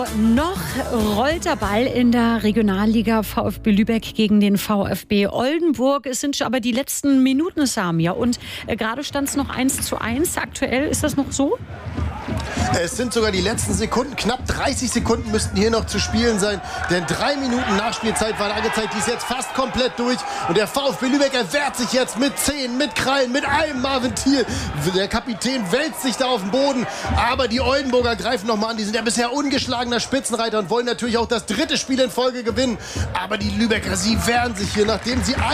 noch rollt der Ball in der Regionalliga VfB Lübeck gegen den VfB Oldenburg. Es sind aber die letzten Minuten, Samir. Und gerade stand es noch 1:1. Aktuell ist das noch so? Es sind sogar die letzten Sekunden. Knapp 30 Sekunden müssten hier noch zu spielen sein. Denn 3 Minuten Nachspielzeit war angezeigt. Die ist jetzt fast komplett durch. Und der VfB Lübeck erwehrt sich jetzt mit Zähnen, mit Krallen, mit allem. Marvin Thiel, der Kapitän, wälzt sich da auf den Boden. Aber die Oldenburger greifen nochmal an. Die sind ja bisher ungeschlagener Spitzenreiter und wollen natürlich auch das 3. Spiel in Folge gewinnen. Aber die Lübecker, sie wehren sich hier, nachdem sie